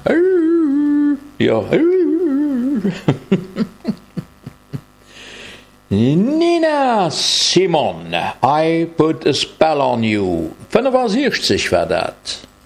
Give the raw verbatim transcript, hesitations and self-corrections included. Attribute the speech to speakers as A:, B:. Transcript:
A: Ja. Nina Simon, I put a spell on you. fünfundsechzig war dat.